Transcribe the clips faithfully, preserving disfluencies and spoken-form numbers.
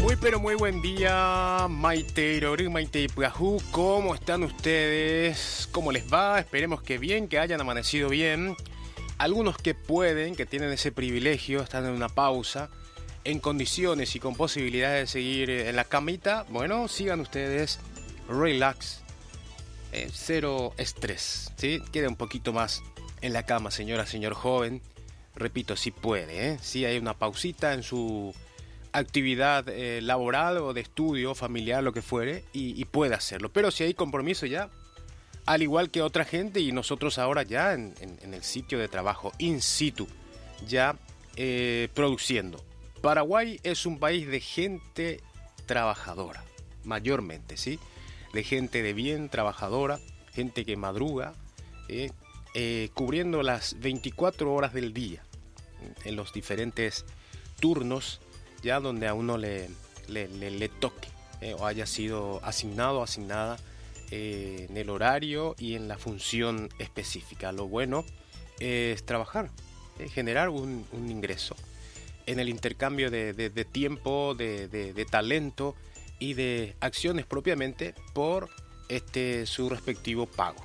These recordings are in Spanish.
Muy pero muy buen día, Maite Rory, Maite Puajú. ¿Cómo están ustedes? ¿Cómo les va? Esperemos que bien, que hayan amanecido bien. Algunos que pueden, que tienen ese privilegio, están en una pausa, en condiciones y con posibilidades de seguir en la camita. Bueno, sigan ustedes, relax, eh, cero estrés, ¿sí? Quede un poquito más en la cama, señora, señor joven. Repito, si puede, ¿eh? Si hay una pausita en su actividad eh, laboral o de estudio, familiar, lo que fuere, y, y puede hacerlo. Pero si hay compromiso ya, al igual que otra gente, y nosotros ahora ya en, en, en el sitio de trabajo, in situ, ya eh, produciendo. Paraguay es un país de gente trabajadora, mayormente, ¿sí? De gente de bien, trabajadora, gente que madruga, eh, eh, cubriendo las veinticuatro horas del día, en los diferentes turnos, ya donde a uno le, le, le, le toque, eh, o haya sido asignado o asignada eh, en el horario y en la función específica. Lo bueno es trabajar, eh, generar un, un ingreso en el intercambio de, de, de tiempo, de, de, de talento y de acciones propiamente por este, su respectivo pago.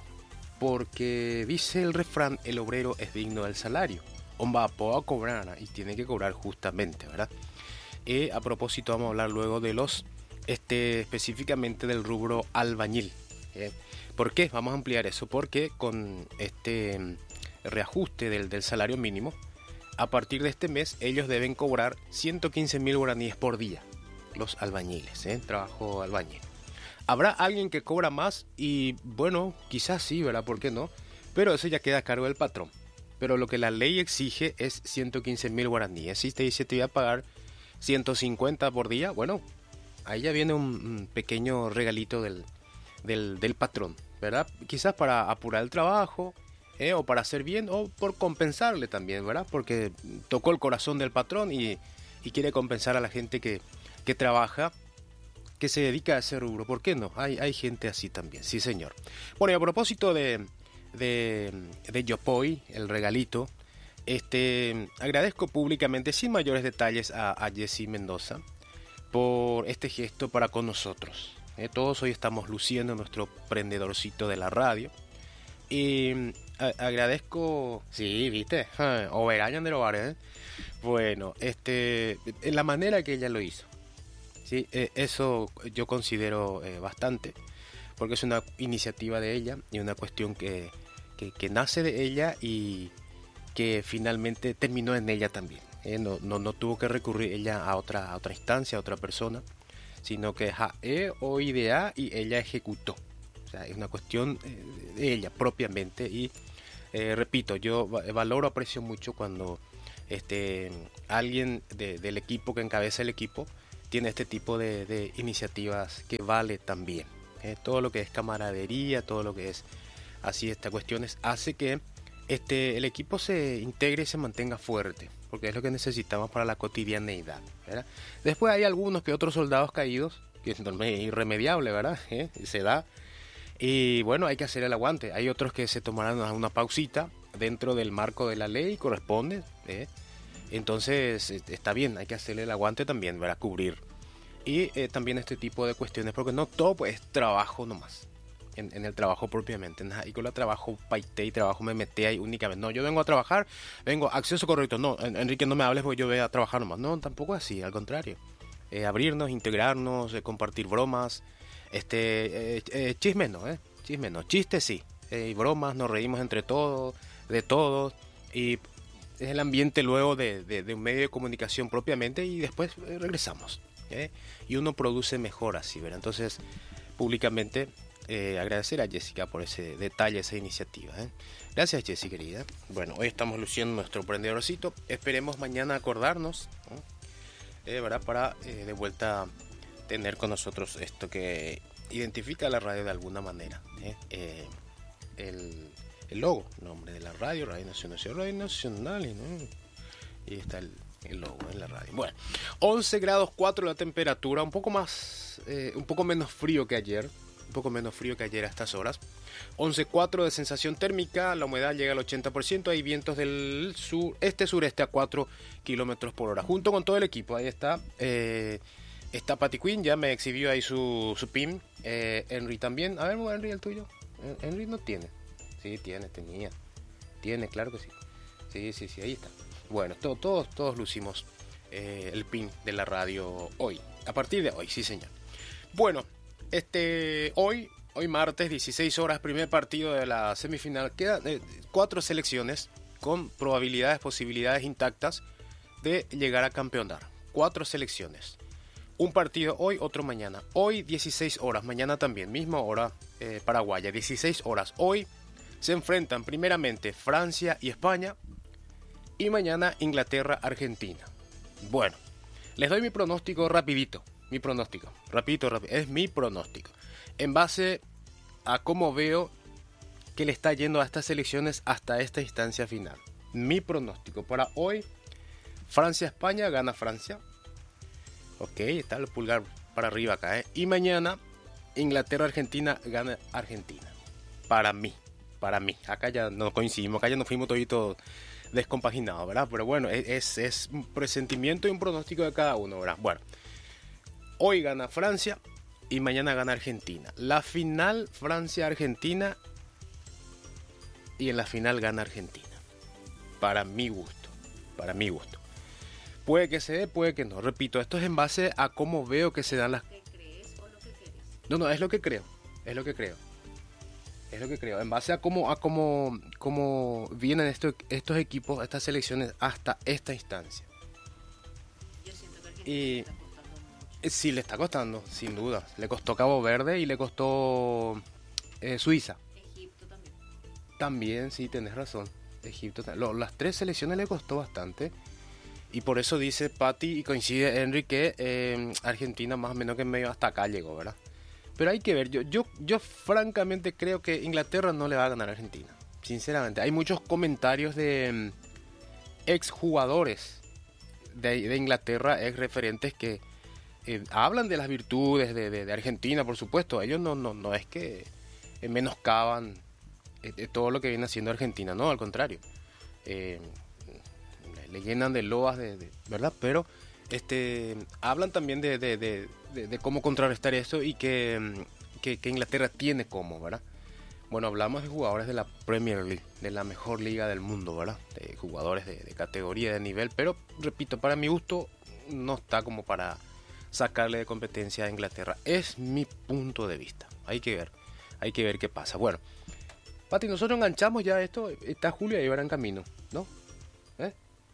Porque dice el refrán, el obrero es digno del salario. Omba a cobrar y tiene que cobrar justamente, ¿verdad? Eh, a propósito, vamos a hablar luego de los, este, específicamente del rubro albañil. ¿eh? ¿Por qué? Vamos a ampliar eso. Porque con este reajuste del, del salario mínimo, a partir de este mes, ellos deben cobrar ciento quince mil guaraníes por día, los albañiles, ¿eh? Trabajo albañil. Habrá alguien que cobra más y, bueno, quizás sí, ¿verdad? ¿Por qué no? Pero eso ya queda a cargo del patrón. Pero lo que la ley exige es ciento quince mil guaraníes. Si te dice te voy a pagar ciento cincuenta por día, bueno, ahí ya viene un, un pequeño regalito del, del, del patrón, ¿verdad? Quizás para apurar el trabajo, ¿eh? O para hacer bien, o por compensarle también, ¿verdad? Porque tocó el corazón del patrón y, y quiere compensar a la gente que, que trabaja, que se dedica a ese rubro. ¿Por qué no? Hay, hay gente así también, sí señor. Bueno, y a propósito de, de, de Yopoy, el regalito, Este, agradezco públicamente, sin mayores detalles, a, a Jessy Mendoza por este gesto para con nosotros. Eh, todos hoy estamos luciendo nuestro prendedorcito de la radio. Y a, agradezco, sí, viste, eh, o verañan de los bares, ¿eh? Bueno, este, en la manera que ella lo hizo. Sí, eh, eso yo considero eh, bastante, porque es una iniciativa de ella y una cuestión que, que, que nace de ella y que finalmente terminó en ella también. Eh, no, no, no tuvo que recurrir ella a otra, a otra instancia, a otra persona, sino que ja, e o idea y ella ejecutó. O sea, es una cuestión eh, de ella propiamente. Y eh, repito, yo valoro, aprecio mucho cuando este, alguien de, del equipo que encabeza el equipo tiene este tipo de, de iniciativas que vale también. Eh, todo lo que es camaradería, todo lo que es así, estas cuestiones, hace que Este, el equipo se integre y se mantenga fuerte, porque es lo que necesitamos para la cotidianeidad, ¿verdad? Después hay algunos que otros soldados caídos, que es irremediable, ¿verdad? ¿Eh? Se da. Y bueno, hay que hacer el aguante. Hay otros que se tomarán una pausita dentro del marco de la ley, corresponde, ¿eh? Entonces está bien, hay que hacerle el aguante también, ¿verdad? Cubrir. Y eh, también este tipo de cuestiones, porque no todo pues, es trabajo nomás. En, en el trabajo propiamente, y con el trabajo paité y trabajo me metí ahí únicamente. No, yo vengo a trabajar, vengo acceso correcto. No, Enrique, no me hables porque yo voy a trabajar nomás. No, tampoco es así, al contrario. Eh, abrirnos, integrarnos, eh, compartir bromas, este, eh, eh, chismes no, eh, chismes no, chistes sí, eh, y bromas, nos reímos entre todos, de todos, y es el ambiente luego de, de, de un medio de comunicación propiamente y después eh, regresamos, ¿eh? Y uno produce mejor así, ¿verdad? Entonces, públicamente, Eh, agradecer a Jessica por ese detalle, esa iniciativa, ¿eh? Gracias, Jessy, querida. Bueno, hoy estamos luciendo nuestro prendedorcito. Esperemos mañana acordarnos, ¿no? eh, ¿verdad? Para eh, de vuelta tener con nosotros esto que identifica a la radio de alguna manera, ¿eh? Eh, el, el logo, el nombre de la radio, Radio Nacional, Radio Nacional, ¿no? Y está el, el logo en la radio. Bueno, once grados cuatro la temperatura, un poco más, eh, un poco menos frío que ayer. Un poco menos frío que ayer a estas horas. once cuatro de sensación térmica, la humedad llega al ochenta por ciento, hay vientos del sur, este sureste a cuatro kilómetros por hora. Junto con todo el equipo, ahí está, eh, Está Patty Quinn, ya me exhibió ahí su, su pin. Eh, Henry también. A ver, Henry, el tuyo. Henry no tiene. Sí, tiene, tenía. Tiene, claro que sí. Sí, sí, sí, ahí está. Bueno, todo, todos, todos lucimos eh, el pin de la radio hoy. A partir de hoy, sí, señor. Bueno, este hoy, hoy martes, dieciséis horas, primer partido de la semifinal. Quedan eh, cuatro selecciones con probabilidades, posibilidades intactas de llegar a campeonar. Cuatro selecciones. Un partido hoy, otro mañana. Hoy dieciséis horas, mañana también, misma hora eh, paraguaya, dieciséis horas. Hoy se enfrentan primeramente Francia y España y mañana Inglaterra, Argentina. Bueno, les doy mi pronóstico rapidito, mi pronóstico, rapidito, rapidito, es mi pronóstico. En base a cómo veo que le está yendo a estas selecciones hasta esta instancia final. Mi pronóstico para hoy, Francia-España, gana Francia. Ok, está el pulgar para arriba acá, ¿eh? Y mañana, Inglaterra-Argentina, gana Argentina. Para mí, para mí. Acá ya no coincidimos, acá ya nos fuimos toditos descompaginados, ¿verdad? Pero bueno, es, es un presentimiento y un pronóstico de cada uno, ¿verdad? Bueno, hoy gana Francia y mañana gana Argentina. La final, Francia-Argentina, y en la final gana Argentina. Para mi gusto, para mi gusto. Puede que se dé, puede que no. Repito, esto es en base a cómo veo que se dan las... ¿Lo que crees o lo que quieres? No, no, es lo que creo. Es lo que creo. Es lo que creo. En base a cómo, a cómo, cómo vienen estos, estos equipos, estas selecciones hasta esta instancia. Yo siento que Argentina Y le está costando mucho. sí, le está costando, sin duda. Le costó Cabo Verde y le costó eh, Suiza. Egipto también. También, sí, tenés razón. Egipto, lo, las tres selecciones le costó bastante. Y por eso dice Patty y coincide Henry que eh, Argentina más o menos que medio hasta acá llegó, ¿verdad? Pero hay que ver, yo, yo, yo francamente creo que Inglaterra no le va a ganar a Argentina. Sinceramente, hay muchos comentarios de um, exjugadores de, de Inglaterra, ex referentes que eh, hablan de las virtudes de, de, de Argentina, por supuesto. Ellos no, no, no es que eh, menoscaban eh, todo lo que viene haciendo Argentina, no, al contrario. Eh, le llenan de loas, de, de, ¿verdad? Pero este, hablan también de, de, de, de, de cómo contrarrestar eso y que, que, que Inglaterra tiene cómo, ¿verdad? Bueno, hablamos de jugadores de la Premier League, de la mejor liga del mundo, ¿verdad? De jugadores de, de categoría, de nivel, pero repito, para mi gusto no está como para sacarle de competencia a Inglaterra. Es mi punto de vista. Hay que ver, hay que ver qué pasa. Bueno, Pati, nosotros enganchamos ya esto, está Julio ahí, verá en camino, ¿no? ¿Eh?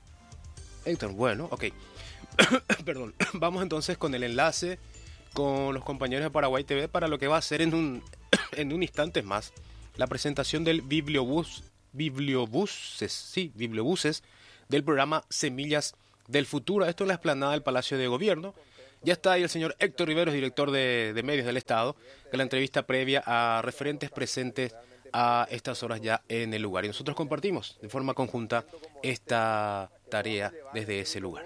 Héctor, bueno, ok. Perdón. Vamos entonces con el enlace con los compañeros de Paraguay T V para lo que va a ser en un, en un instante más la presentación del bibliobús, bibliobuses, sí, bibliobuses del programa Semillas del Futuro. Esto es la explanada del Palacio de Gobierno. Ya está ahí el señor Héctor Riveros, director de, de Medios del Estado, que la entrevista previa a referentes presentes a estas horas ya en el lugar. Y nosotros compartimos de forma conjunta esta tarea desde ese lugar.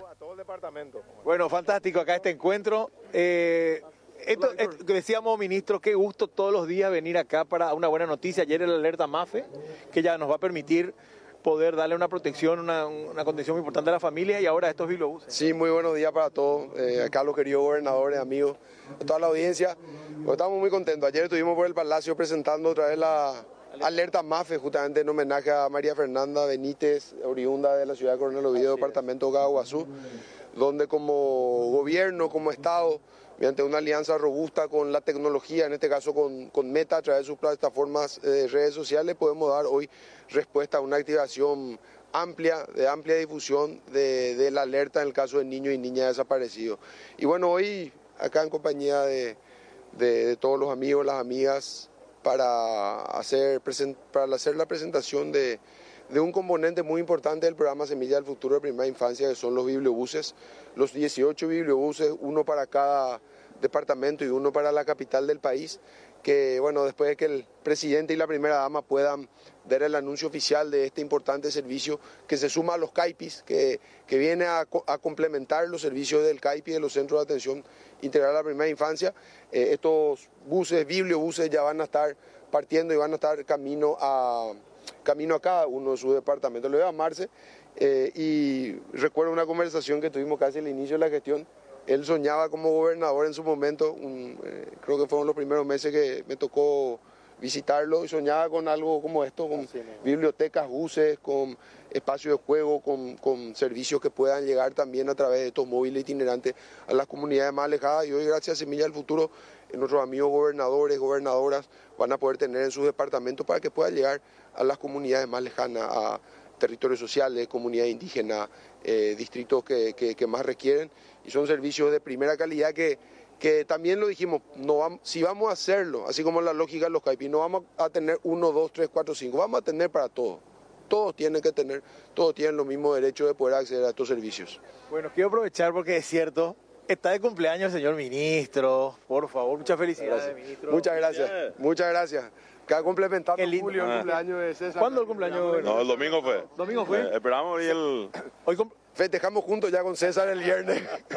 Bueno, fantástico acá este encuentro. Eh, esto, esto, decíamos, ministro, qué gusto todos los días venir acá para una buena noticia. Ayer el alerta MAFE, que ya nos va a permitir poder darle una protección, una, una condición muy importante a la familia, y ahora estos bilobuses. Sí, muy buenos días para todos, eh, acá los queridos gobernadores, amigos, a toda la audiencia. Pues estamos muy contentos. Ayer estuvimos por el Palacio presentando otra vez la alerta MAFE, justamente en homenaje a María Fernanda Benítez, oriunda de la ciudad de Coronel Oviedo, departamento de Caguazú, donde como gobierno, como Estado, mediante una alianza robusta con la tecnología, en este caso con, con Meta, a través de sus plataformas de eh, redes sociales, podemos dar hoy respuesta a una activación amplia, de amplia difusión de, de la alerta en el caso de niños y niñas desaparecidos. Y bueno, hoy acá en compañía de, de, de todos los amigos, las amigas, para hacer, para hacer la presentación de, de un componente muy importante del programa Semilla del Futuro de Primera Infancia, que son los bibliobuses, los dieciocho bibliobuses, uno para cada departamento y uno para la capital del país, que bueno, después de que el presidente y la primera dama puedan dar el anuncio oficial de este importante servicio que se suma a los CAIPIs, que, que viene a, a complementar los servicios del CAIPI, de los Centros de Atención Integral a la Primera Infancia. Eh, estos buses, bibliobuses, ya van a estar partiendo y van a estar camino a, camino a cada uno de sus departamentos. Lo voy a amarse eh, y recuerdo una conversación que tuvimos casi al inicio de la gestión Él soñaba como gobernador en su momento, un, eh, creo que fueron los primeros meses que me tocó visitarlo, y soñaba con algo como esto, con bibliotecas, buses, con espacios de juego, con, con servicios que puedan llegar también a través de estos móviles itinerantes a las comunidades más alejadas. Y hoy, gracias a Semilla del Futuro, nuestros amigos gobernadores, gobernadoras van a poder tener en sus departamentos para que pueda llegar a las comunidades más lejanas, a territorios sociales, comunidades indígenas, eh, distritos que, que, que más requieren, y son servicios de primera calidad que, que también lo dijimos, no vamos, si vamos a hacerlo, así como la lógica de los caipis, no vamos a tener uno, dos, tres, cuatro, cinco, vamos a tener para todos. Todos tienen que tener, todos tienen los mismos derechos de poder acceder a estos servicios. Bueno, quiero aprovechar porque es cierto, está de cumpleaños el señor ministro, por favor, muchas felicidades, Gracias. ministro. Muchas gracias, muchas gracias. Cada complementando Qué Julio, lindo. el cumpleaños de César. ¿Cuándo el cumpleaños? No, el domingo fue. ¿Domingo fue? Eh, esperamos y el... Hoy cum- Festejamos juntos ya con César el viernes.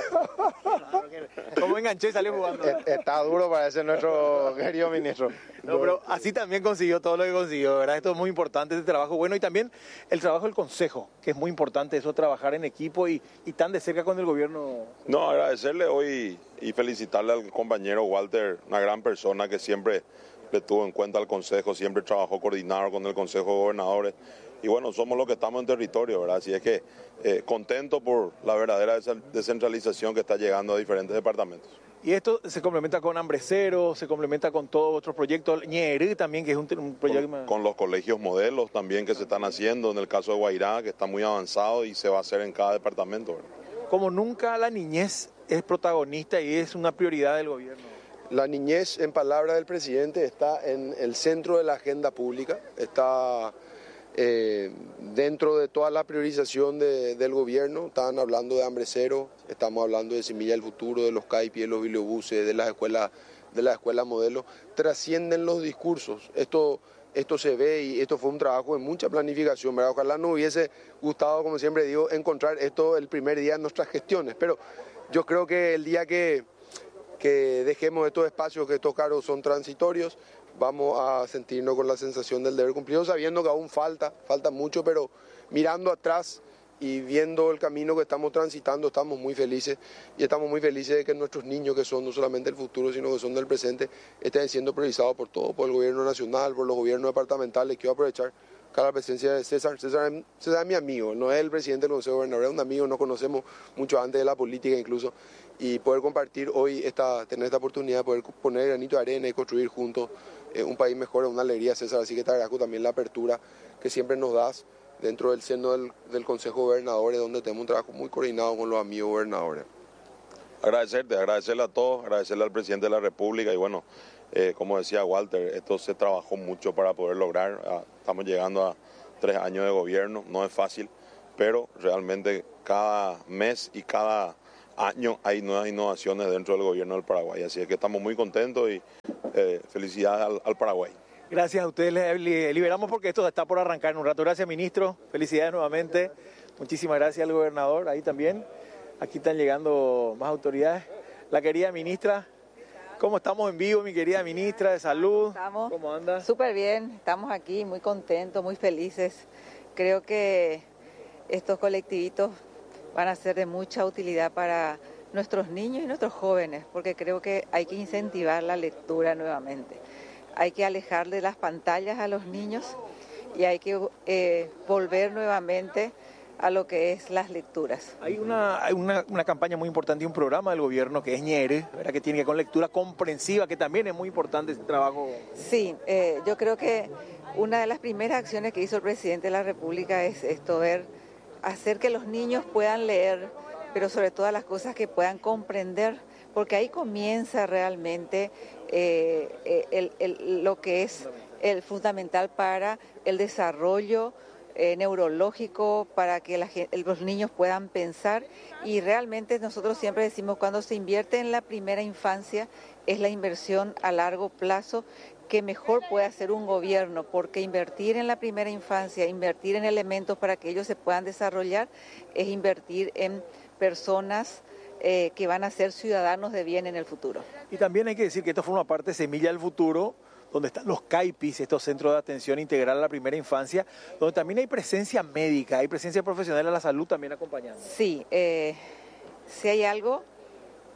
Como enganché y salió jugando. Está duro para ese nuestro querido ministro. No, pero así también consiguió todo lo que consiguió, ¿verdad? Esto es muy importante, este trabajo bueno, y también el trabajo del consejo, que es muy importante eso, trabajar en equipo y, y tan de cerca con el gobierno. No, agradecerle hoy y felicitarle al compañero Walter, una gran persona que siempre le tuvo en cuenta al consejo, siempre trabajó coordinado con el consejo de gobernadores. Y bueno, somos los que estamos en territorio, ¿verdad? Así es que eh, contento por la verdadera descentralización que está llegando a diferentes departamentos. Y esto se complementa con Hambre Cero, se complementa con todos otros proyectos, Ñerú también, que es un, un proyecto... Con, con los colegios modelos también que se están haciendo, en el caso de Guairá, que está muy avanzado y se va a hacer en cada departamento, ¿verdad? Como nunca la niñez es protagonista y es una prioridad del gobierno. La niñez, en palabras del presidente, está en el centro de la agenda pública, está eh, dentro de toda la priorización de, del gobierno. Estaban hablando de Hambre Cero, estamos hablando de Semilla del Futuro, de los caipis, de los bibliobuses, de las escuelas, de las escuelas modelo. Trascienden los discursos. Esto, esto se ve y esto fue un trabajo de mucha planificación, ¿verdad? Ojalá nos hubiese gustado, como siempre digo, encontrar esto el primer día de nuestras gestiones, pero yo creo que el día que que dejemos estos espacios que estos cargos son transitorios, vamos a sentirnos con la sensación del deber cumplido, sabiendo que aún falta, falta mucho, pero mirando atrás y viendo el camino que estamos transitando, estamos muy felices, y estamos muy felices de que nuestros niños, que son no solamente el futuro, sino que son del presente, estén siendo priorizados por todo, por el gobierno nacional, por los gobiernos departamentales. Quiero aprovechar cada presencia de César. César, César es mi amigo, no es el presidente del Consejo de Gobernadores, es un amigo, nos conocemos mucho antes de la política incluso, y poder compartir hoy, esta, tener esta oportunidad de poder poner granito de arena y construir juntos eh, un país mejor, es una alegría, César. Así que te agradezco también la apertura que siempre nos das dentro del seno del, del Consejo de Gobernadores, donde tenemos un trabajo muy coordinado con los amigos gobernadores. Agradecerte, agradecerle a todos, agradecerle al presidente de la República y bueno, eh, como decía Walter, esto se trabajó mucho para poder lograr. Ah, estamos llegando a tres años de gobierno, no es fácil, pero realmente cada mes y cada año hay nuevas innovaciones dentro del gobierno del Paraguay, así es que estamos muy contentos y eh, felicidades al, al Paraguay. Gracias a ustedes, les liberamos porque esto está por arrancar en un rato. Gracias, ministro, felicidades nuevamente, muchísimas gracias al gobernador, ahí también, aquí están llegando más autoridades. La querida ministra, ¿cómo estamos en vivo, mi querida ministra de Salud? Estamos ¿Cómo anda? súper bien, estamos aquí muy contentos, muy felices. Creo que estos colectivitos van a ser de mucha utilidad para nuestros niños y nuestros jóvenes, porque creo que hay que incentivar la lectura nuevamente. Hay que alejar de las pantallas a los niños y hay que eh, volver nuevamente a lo que es las lecturas. Hay una, hay una, una campaña muy importante y un programa del gobierno que es Ñere, ¿verdad? Que tiene que ver con lectura comprensiva, que también es muy importante ese trabajo. Sí, eh, yo creo que una de las primeras acciones que hizo el presidente de la República es esto, ver, hacer que los niños puedan leer, pero sobre todas las cosas que puedan comprender, porque ahí comienza realmente eh, el, el, lo que es el fundamental para el desarrollo Eh, neurológico, para que la, los niños puedan pensar. Y realmente nosotros siempre decimos, cuando se invierte en la primera infancia es la inversión a largo plazo que mejor puede hacer un gobierno, porque invertir en la primera infancia, invertir en elementos para que ellos se puedan desarrollar, es invertir en personas eh, que van a ser ciudadanos de bien en el futuro. Y también hay que decir que esto forma parte de Semilla del Futuro, donde están los caipis, estos centros de atención integral a la primera infancia, donde también hay presencia médica, hay presencia profesional de la salud también acompañando. Sí, eh, si hay algo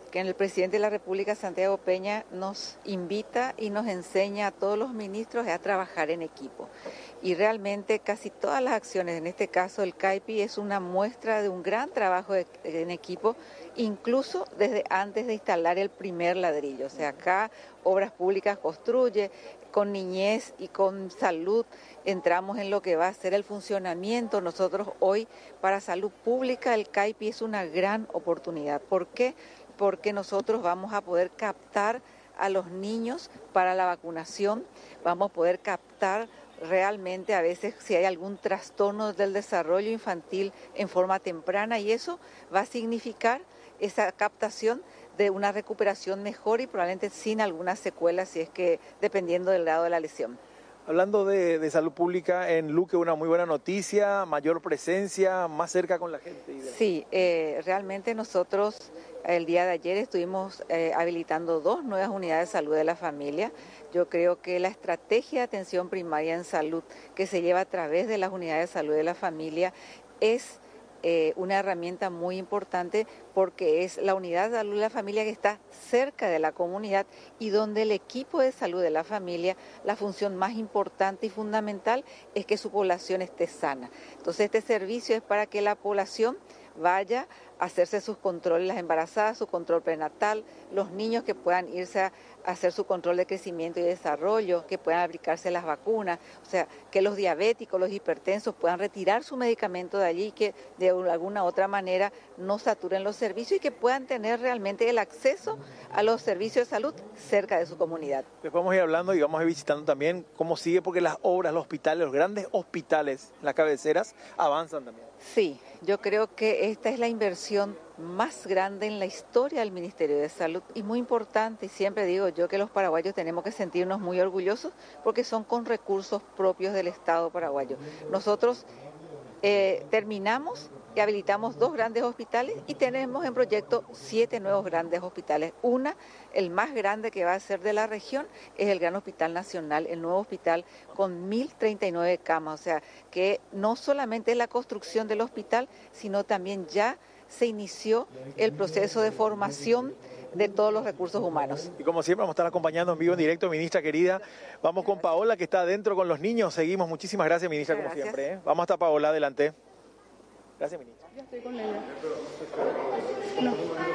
que el presidente de la República, Santiago Peña, nos invita y nos enseña a todos los ministros a trabajar en equipo. Y realmente casi todas las acciones, en este caso el CAIPI, es una muestra de un gran trabajo de, en equipo, incluso desde antes de instalar el primer ladrillo. O sea, acá Obras Públicas construye, con niñez y con salud entramos en lo que va a ser el funcionamiento. Nosotros hoy para salud pública el CAIPI es una gran oportunidad. ¿Por qué? Porque nosotros vamos a poder captar a los niños para la vacunación, vamos a poder captar realmente a veces si hay algún trastorno del desarrollo infantil en forma temprana, y eso va a significar esa captación de una recuperación mejor y probablemente sin algunas secuelas, si es que dependiendo del grado de la lesión. Hablando de, de salud pública, en Luque una muy buena noticia, mayor presencia, más cerca con la gente. Sí, eh, realmente nosotros el día de ayer estuvimos eh, habilitando dos nuevas unidades de salud de la familia. Yo creo que la estrategia de atención primaria en salud que se lleva a través de las unidades de salud de la familia es Eh, una herramienta muy importante porque es la unidad de salud de la familia que está cerca de la comunidad y donde el equipo de salud de la familia, la función más importante y fundamental es que su población esté sana. Entonces este servicio es para que la población vaya a hacerse sus controles, las embarazadas, su control prenatal, los niños que puedan irse a hacer su control de crecimiento y desarrollo, que puedan aplicarse las vacunas, o sea, que los diabéticos, los hipertensos puedan retirar su medicamento de allí y que de alguna otra manera no saturen los servicios y que puedan tener realmente el acceso a los servicios de salud cerca de su comunidad. Después vamos a ir hablando y vamos a ir visitando también cómo sigue, porque las obras, los hospitales, los grandes hospitales, las cabeceras, avanzan también. Sí, yo creo que esta es la inversión más grande en la historia del Ministerio de Salud y muy importante, y siempre digo yo que los paraguayos tenemos que sentirnos muy orgullosos porque son con recursos propios del Estado paraguayo. Nosotros eh, terminamos y habilitamos dos grandes hospitales y tenemos en proyecto siete nuevos grandes hospitales. Una, el más grande que va a ser de la región, es el Gran Hospital Nacional, el nuevo hospital con mil treinta y nueve camas, o sea que no solamente es la construcción del hospital, sino también ya se inició el proceso de formación de todos los recursos humanos. Y como siempre vamos a estar acompañando en vivo, en directo, ministra querida. Vamos con Paola, que está adentro con los niños. Seguimos. Muchísimas gracias, ministra, Muchas como gracias. siempre. ¿eh? Vamos hasta Paola, adelante. Gracias, ministra. Ya estoy con ella. No.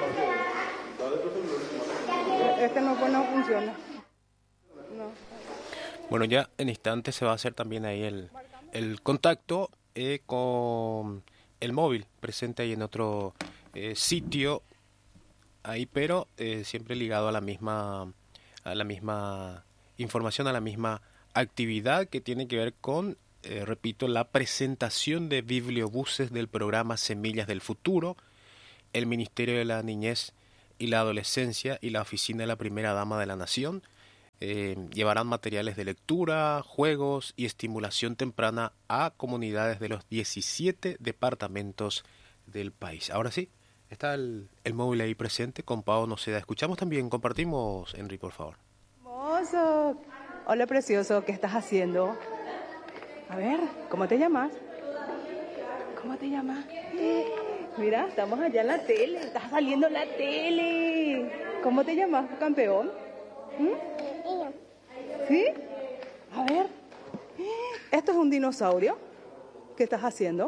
Este no, pues no funciona. No. Bueno, ya en instantes se va a hacer también ahí el, el contacto eh, con el móvil presente ahí en otro eh, sitio ahí, pero eh, siempre ligado a la misma a la misma información, a la misma actividad que tiene que ver con, eh, repito, la presentación de bibliobuses del programa Semillas del Futuro. El Ministerio de la Niñez y la Adolescencia y la Oficina de la Primera Dama de la Nación eh, llevarán materiales de lectura, juegos y estimulación temprana a comunidades de los diecisiete departamentos del país. Ahora sí, está el, el móvil ahí presente con Pau Noceda. Escuchamos también, compartimos, Henry, por favor. Hermoso. Hola, precioso, ¿qué estás haciendo? A ver, ¿cómo te llamas? ¿Cómo te llamas? Mira, estamos allá en la tele, estás saliendo en la tele. ¿Cómo te llamas, campeón? ¿Mm? ¿Sí? A ver, ¿esto es un dinosaurio? ¿Qué estás haciendo?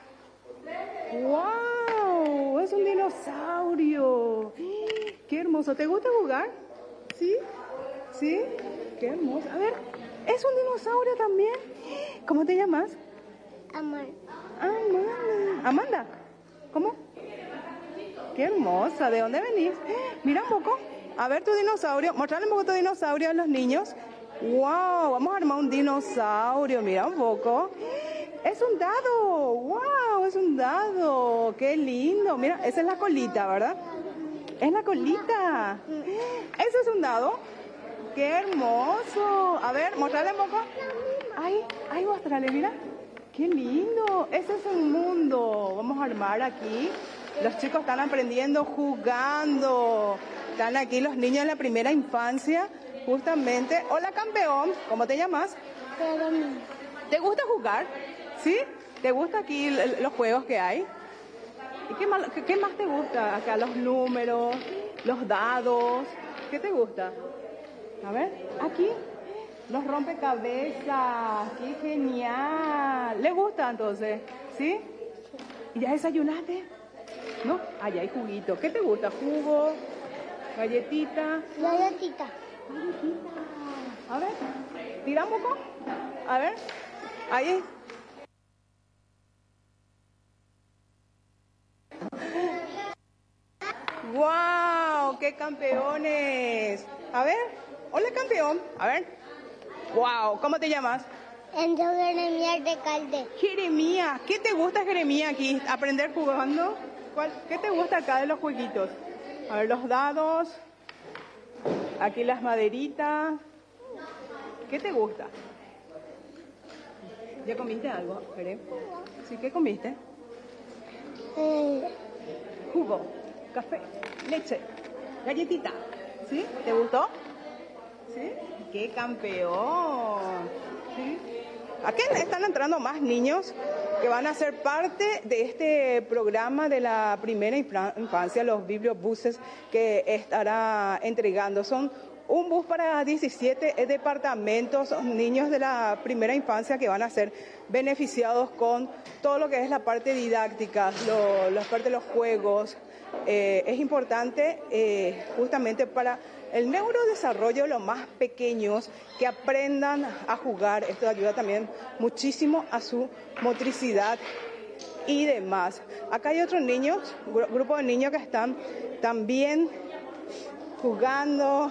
¡Wow! Es un dinosaurio. ¡Qué hermoso! ¿Te gusta jugar? ¿Sí? ¿Sí? ¡Qué hermoso! A ver, ¿es un dinosaurio también? ¿Cómo te llamas? Amanda. Amanda. ¿Amanda? ¿Cómo? ¡Qué hermosa! ¿De dónde venís? Mira un poco. A ver tu dinosaurio. Mostrarle un poco tu dinosaurio a los niños. ¡Wow! Vamos a armar un dinosaurio. Mira un poco. ¡Es un dado! ¡Wow! ¡Es un dado! ¡Qué lindo! Mira, esa es la colita, ¿verdad? Es la colita. ¿Ese es un dado? ¡Qué hermoso! A ver, mostrarle un poco. ¡Ay! ¡Ay, mostrarle! Mira. ¡Qué lindo! Ese es un mundo. Vamos a armar aquí. Los chicos están aprendiendo jugando. Están aquí los niños de la primera infancia, justamente. Hola, campeón. ¿Cómo te llamas? ¿Te gusta jugar? ¿Sí? ¿Te gusta aquí los juegos que hay? ¿Y qué más, qué, qué más te gusta acá? Los números, los dados, ¿qué te gusta? A ver, aquí, los rompecabezas, qué genial. ¿Le gusta entonces? ¿Sí? ¿Y ya desayunaste? ¿No? Allá hay juguito. ¿Qué te gusta? ¿Jugo? ¿Galletita? Galletita. Galletita. A ver, tira un poco. A ver, ahí. ¡Wow! ¡Qué campeones! A ver, hola campeón. A ver. ¡Wow! ¿Cómo te llamas? Enzo Jeremías de Calde. Jeremías. ¿Qué te gusta, Jeremías, aquí? ¿Aprender jugando? ¿Cuál? ¿Qué te gusta acá de los jueguitos? A ver, los dados. Aquí las maderitas. ¿Qué te gusta? ¿Ya comiste algo, Jerem? ¿Sí? ¿Qué comiste? Eh, Jugo, café, leche, galletita. ¿Sí? ¿Te gustó? ¿Sí? ¡Qué campeón! ¿Sí? Aquí están entrando más niños que van a ser parte de este programa de la primera infancia, los bibliobuses que estará entregando. Son un bus para diecisiete departamentos, niños de la primera infancia que van a ser beneficiados con todo lo que es la parte didáctica, lo, la parte de los juegos. Eh, es importante eh, justamente para el neurodesarrollo de los más pequeños que aprendan a jugar. Esto ayuda también muchísimo a su motricidad y demás. Acá hay otros niños, gru- grupo de niños que están también jugando,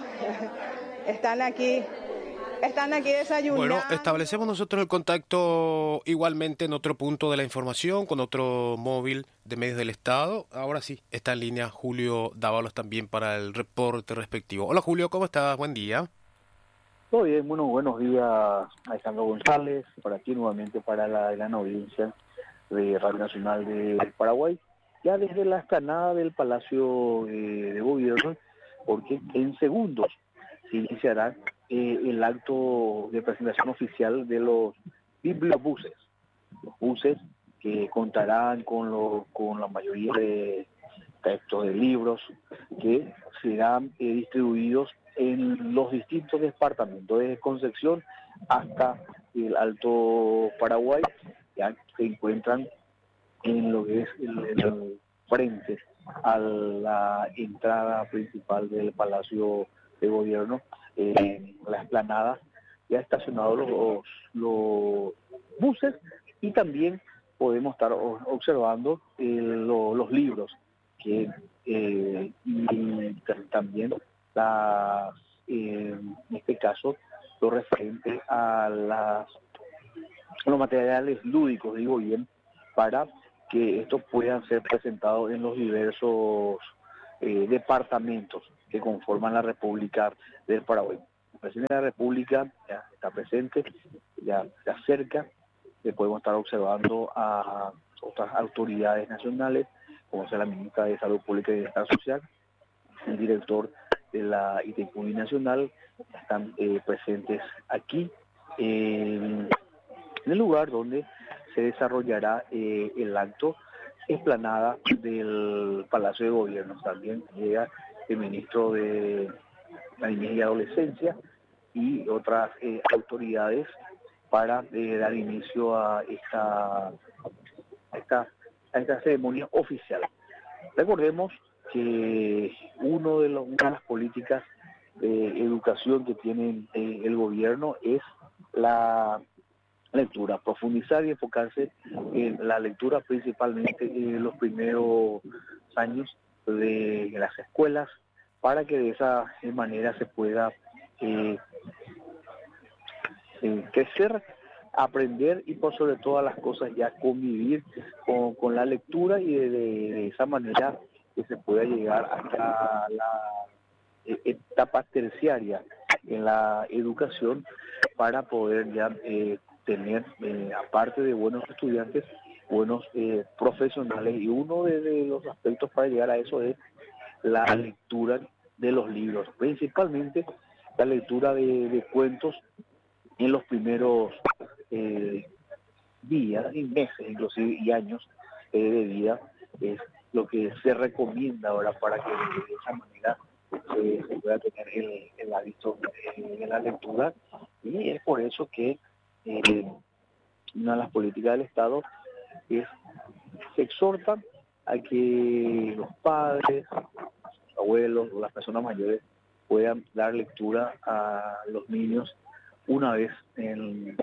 están aquí, están aquí desayunando. Bueno, establecemos nosotros el contacto igualmente en otro punto de la información, con otro móvil de medios del Estado. Ahora sí, está en línea Julio Dávalos también para el reporte respectivo. Hola Julio, ¿cómo estás? Buen día. Todo bien, bueno, buenos días Alejandro González, para aquí nuevamente para la gran audiencia de Radio Nacional de Paraguay, ya desde la explanada del Palacio eh, de Gobierno, porque en segundos se iniciará eh, el acto de presentación oficial de los bibliobuses, los buses que contarán con, lo, con la mayoría de textos de libros que serán eh, distribuidos en los distintos departamentos, desde Concepción hasta el Alto Paraguay, ya se encuentran en lo que es el, el frente a la entrada principal del Palacio de Gobierno, en la explanada, ya estacionados los, los buses, y también podemos estar observando eh, lo, los libros que eh, y también las, eh, en este caso lo referente a las a los materiales lúdicos, digo bien, para que estos puedan ser presentados en los diversos eh, departamentos que conforman la República del Paraguay. El presidente de la República ya está presente, ya se acerca, le podemos estar observando a otras autoridades nacionales, como sea la ministra de Salud Pública y Bienestar Social, el director de la I T I C U N I Nacional, están eh, presentes aquí, eh, en el lugar donde se desarrollará eh, el acto, explanada del Palacio de Gobierno. También llega el ministro de la Niñez y Adolescencia y otras eh, autoridades para eh, dar inicio a esta, a esta, a esta ceremonia oficial. Recordemos que uno de los, una de las políticas de educación que tiene eh, el gobierno es la lectura, profundizar y enfocarse en la lectura principalmente en los primeros años de las escuelas, para que de esa manera se pueda eh, eh, crecer, aprender y por sobre todas las cosas ya convivir con, con la lectura, y de, de, de esa manera que se pueda llegar hasta la eh, etapa terciaria en la educación, para poder ya eh, tener, eh, aparte de buenos estudiantes, buenos eh, profesionales. Y uno de, de los aspectos para llegar a eso es la lectura de los libros, principalmente la lectura de, de cuentos en los primeros eh, días y meses, inclusive, y años eh, de vida. Es lo que se recomienda ahora para que de esa manera eh, se pueda tener el, el hábito eh, de la lectura, y es por eso que eh, una de las políticas del Estado es se exhorta a que los padres, los abuelos o las personas mayores puedan dar lectura a los niños una vez en,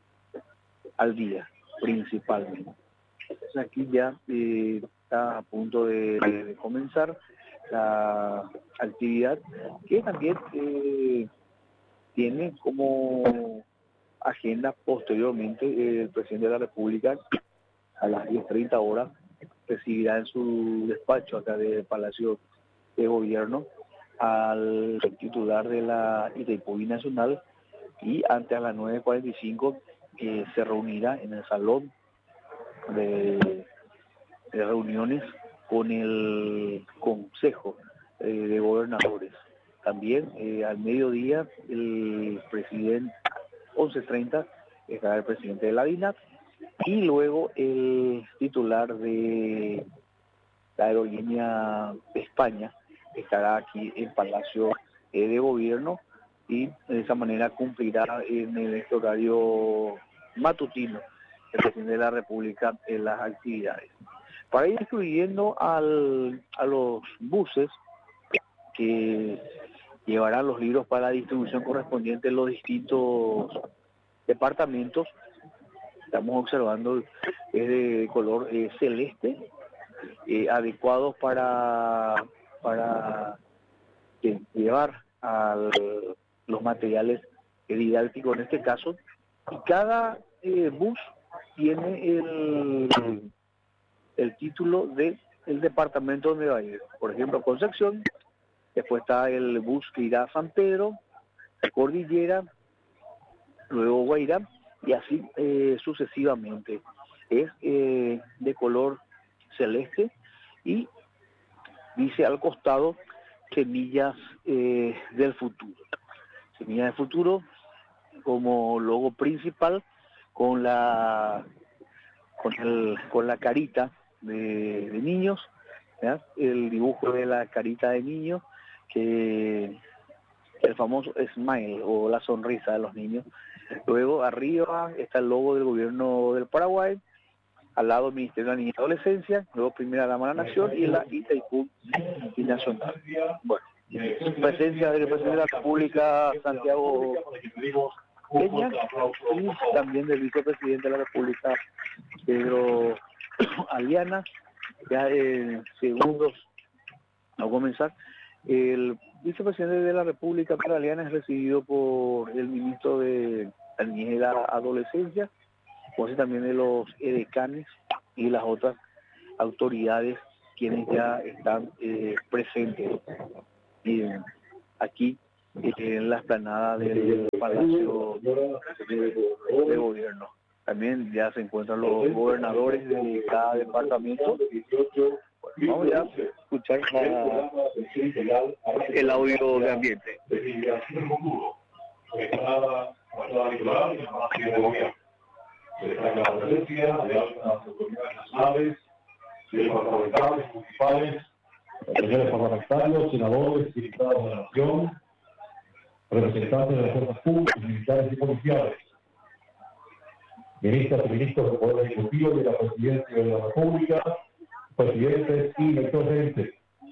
al día, principalmente. Entonces aquí ya eh, está a punto de, de comenzar la actividad, que también eh, tiene como agenda posteriormente eh, el presidente de la República a las diez treinta horas recibirá en su despacho acá del Palacio de Gobierno al titular de la Itaipú Nacional, y antes a las nueve cuarenta y cinco eh, se reunirá en el salón de, de reuniones con el Consejo eh, de Gobernadores. También eh, al mediodía el presidente, once treinta, estará el presidente de la D I N A T, y luego el titular de la aerolínea de España estará aquí en Palacio eh, de Gobierno, y de esa manera cumplirá en el este horario matutino el presidente de la República en las actividades. Para ir incluyendo al, a los buses que llevarán los libros para la distribución correspondiente en los distintos departamentos, estamos observando es de color eh, celeste, eh, adecuados para, para eh, llevar a los materiales didácticos en este caso, y cada eh, bus tiene el, el título del departamento donde va a ir. Por ejemplo, Concepción, después está el bus que irá a San Pedro, Cordillera, luego Guairá, y así eh, sucesivamente. Es eh, de color celeste y dice al costado Semillas eh, del Futuro. Semillas del Futuro como logo principal, con la con el con la carita de, de niños, ¿ya? El dibujo de la carita de niño, que el famoso smile o la sonrisa de los niños. Luego arriba está el logo del gobierno del Paraguay, al lado el Ministerio de la Niñez y Adolescencia, luego Primera Dama de la Nación y la Itaipú Nacional. Bueno, presencia del presidente de la República, Santiago Peña, y también del vicepresidente de la República, Pedro Aliana. Ya en segundos a comenzar, el vicepresidente de la República, Pedro Aliana, es recibido por el ministro de la Niñez y la Adolescencia, como así también de los edecanes y las otras autoridades quienes ya están eh, presentes eh, aquí eh, en la explanada del Palacio de, de Gobierno. También ya se encuentran los gobernadores de cada departamento. Bueno, vamos ya a escuchar la, el audio de ambiente. Se destaca la presencia de altas autoridades nacionales, departamentales, municipales, señores parlamentarios, senadores, diputados de la Nación, representantes de las fuerzas públicas, militares y policiales, ministras y ministros del Poder Ejecutivo y de la Presidencia de la República, presidentes y electores.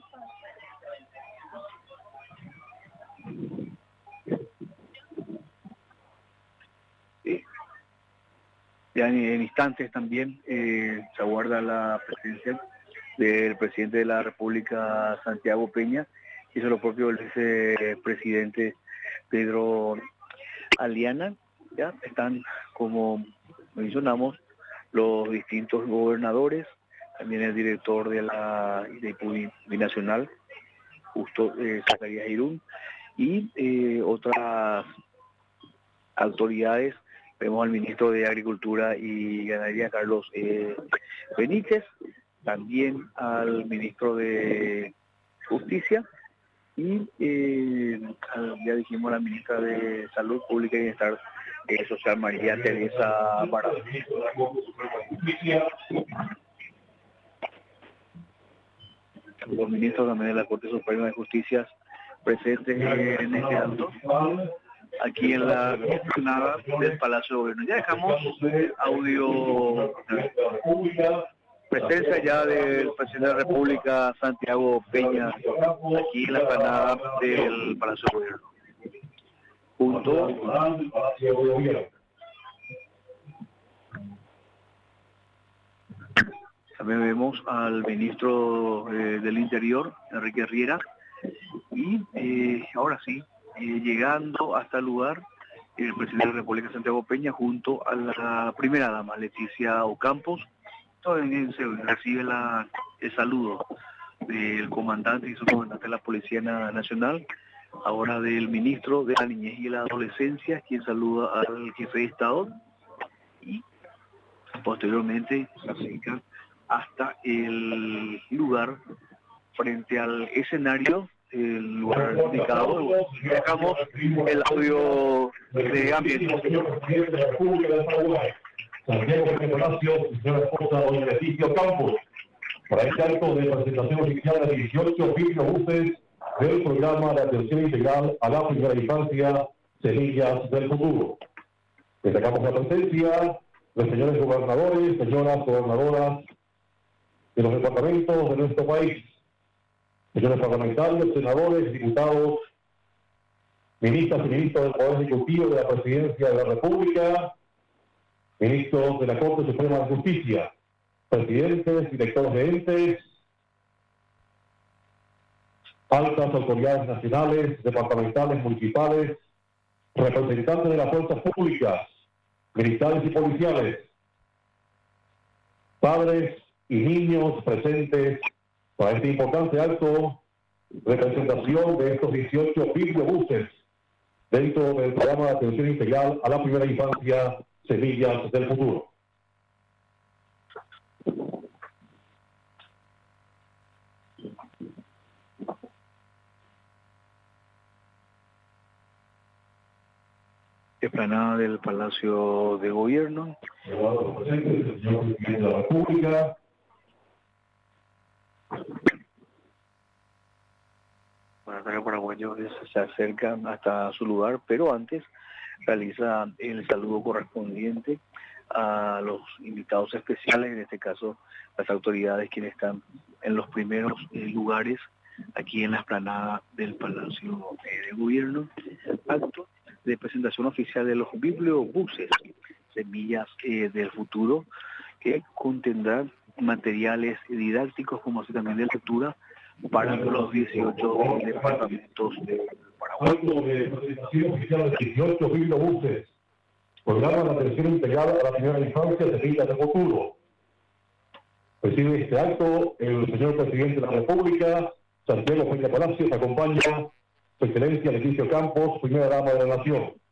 Ya en, en instantes también eh, se aguarda la presencia del presidente de la República, Santiago Peña, y eso lo propio el vicepresidente Pedro Aliana. Ya están, como mencionamos, los distintos gobernadores, también el director de la Itaipú Binacional, Justo eh, Zacarías Irún, y eh, otras autoridades. Vemos al ministro de Agricultura y Ganadería, Carlos eh, Benítez, también al ministro de Justicia y eh, ya dijimos a la ministra de Salud Pública y Bienestar eh, Social, María Teresa Barado. los ministros también de la Corte Suprema de Justicia presentes en este acto, aquí en la explanada del Palacio de Gobierno. Ya dejamos audio, presencia ya del presidente de la República, Santiago Peña, aquí en la explanada del Palacio de Gobierno. Junto también vemos al ministro eh, del Interior, Enrique Riera, y eh, ahora sí, eh, llegando hasta el lugar, el presidente de la República, Santiago Peña, junto a la primera dama, Leticia Ocampos. Entonces se recibe la, el saludo del comandante y subcomandante de la Policía Nacional, ahora del ministro de la Niñez y la Adolescencia, quien saluda al jefe de Estado, y posteriormente se acerca hasta el lugar, frente al escenario, el lugar indicado. Dejamos el audio de ambiente. Señor presidente de la República de Paraguay, Santiago Peña Palacio y señora esposa doña Leticia Campos, para este acto de presentación oficial de dieciocho microbuses del programa de atención integral a la primera infancia, Semillas del Futuro. Destacamos la presencia de señores gobernadores, señoras gobernadoras de los departamentos de nuestro país, señores parlamentarios, senadores, diputados, ministras y ministros del Poder Ejecutivo de la Presidencia de la República, ministros de la Corte Suprema de Justicia, presidentes, directores de entes, altas autoridades nacionales, departamentales, municipales, representantes de las fuerzas públicas, militares y policiales, padres y niños presentes para este importante acto de presentación de estos dieciocho microbuses dentro del programa de atención integral a la primera infancia, Semillas del Futuro. Explanada del Palacio de Gobierno. Señor presidente de la República. Mandatario paraguayo se acerca hasta su lugar, pero antes realiza el saludo correspondiente a los invitados especiales, en este caso las autoridades quienes están en los primeros eh, lugares aquí en la explanada del Palacio eh, de Gobierno. Acto de presentación oficial de los bibliobuses, Semillas eh, del Futuro, que contendrán materiales didácticos como así también de lectura para los dieciocho departamentos de Paraguay. Acto de presentación oficial de dieciocho bibliobuses, programa de atención integral a la primera infancia, Semillas del Futuro. Preside este acto el señor presidente de la República, Santiago Peña Palacio, acompaña su excelencia Leticia Campos, primera dama de la Nación.